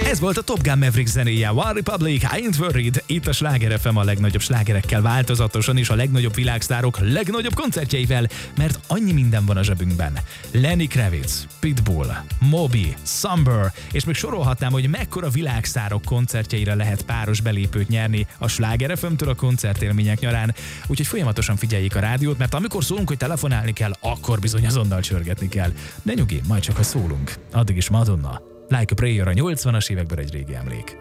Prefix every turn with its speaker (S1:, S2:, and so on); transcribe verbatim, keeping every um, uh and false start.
S1: Ez volt a Top Gun Maverick zenéje, One Republic, I Ain't Worried. Itt a Sláger ef em a legnagyobb slágerekkel változatosan és a legnagyobb világsztárok legnagyobb koncertjeivel, mert annyi minden van a zsebünkben. Lenny Kravitz, Pitbull, Moby, Summer, és még sorolhatnám, hogy mekkora világsztárok koncertjeire lehet páros belépőt nyerni a Sláger ef em-től a koncertélmények nyarán. Úgyhogy folyamatosan figyeljék a rádiót, mert amikor szólunk, hogy telefonálni kell, akkor bizony azonnal csörgetni kell. De nyugi, majd csak ha szólunk. Addig is Madonna. Like a Prayer a nyolcvanas évekből egy régi emlék.